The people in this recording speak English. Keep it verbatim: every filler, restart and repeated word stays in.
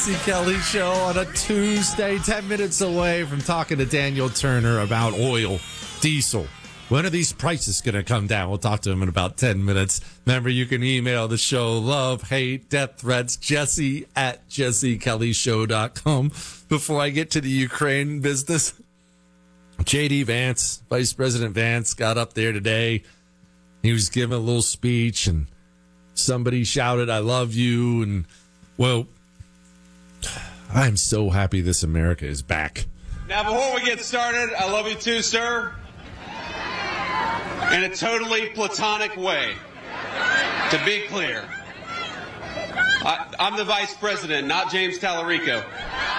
Jesse Kelly Show on a Tuesday, ten minutes away from talking to Daniel Turner about oil, diesel. When are these prices going to come down? We'll talk to him in about ten minutes. Remember, you can email the show, love, hate, death threats, Jesse at jesse kelly show dot com. Before I get to the Ukraine business, J D Vance, Vice President Vance, got up there today. He was giving a little speech, and somebody shouted, "I love you." And, well, I'm so happy this America is back. Now, before we get started, I love you too, sir. In a totally platonic way. To be clear. I, I'm the vice president, not James Tallarico.